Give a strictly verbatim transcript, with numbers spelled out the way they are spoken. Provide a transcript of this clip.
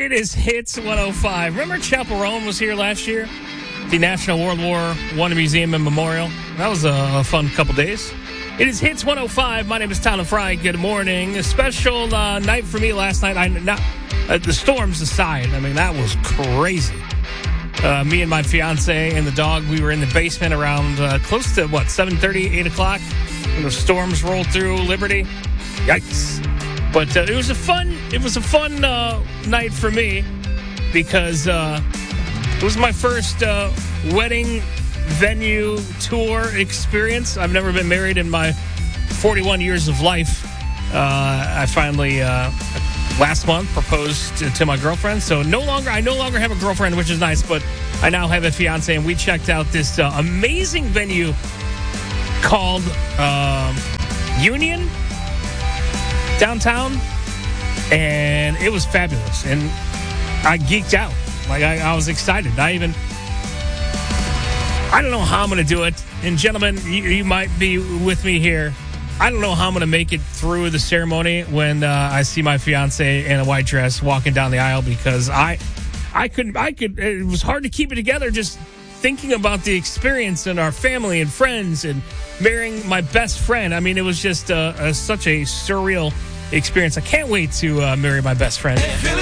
It is Hits one oh five. Remember Chapel Roan was here last year? The National World War One Museum and Memorial. That was a fun couple days. It is Hits one oh five. My name is Tyler Fry. Good morning. A special uh, night for me last night. I not uh, the storms aside. I mean, that was crazy. Uh, me and my fiance and the dog, we were in the basement around uh, close to, what, seven thirty, eight o'clock? When the storms rolled through Liberty. Yikes. But uh, it was a fun, it was a fun uh, night for me because uh, it was my first uh, wedding venue tour experience. I've never been married in my forty-one years of life. Uh, I finally, uh, last month, proposed to, to my girlfriend. So no longer, I no longer have a girlfriend, which is nice, but I now have a fiance, and we checked out this uh, amazing venue called uh, Union downtown, and it was fabulous. And I geeked out. Like, I, I was excited. I even, I don't know how I'm going to do it. And gentlemen, you, you might be with me here. I don't know how I'm going to make it through the ceremony when uh, I see my fiance in a white dress walking down the aisle, because I, I couldn't, I could, it was hard to keep it together just thinking about the experience and our family and friends and marrying my best friend. I mean, it was just uh, a, such a surreal experience. I can't wait to uh, marry my best friend.